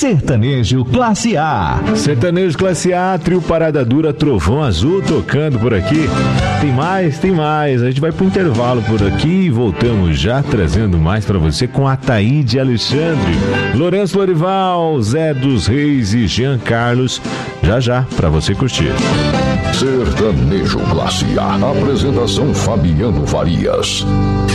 Sertanejo Classe A. Sertanejo Classe A, trio Parada Dura, Trovão Azul tocando por aqui. Tem mais. A gente vai pro intervalo por aqui e voltamos já trazendo mais pra você com Ataíde Alexandre, Lourenço Lorival, Zé dos Reis e Jean Carlos. Já pra você curtir. Sertanejo Classe A. Apresentação Fabiano Farias.